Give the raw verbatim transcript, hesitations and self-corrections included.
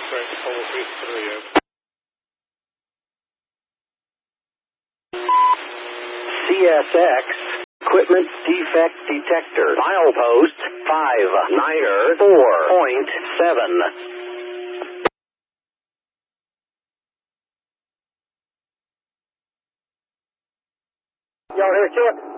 Correct, four three three, over. C S X, equipment defect detector, milepost five niner four point seven. Y'all hear Chip?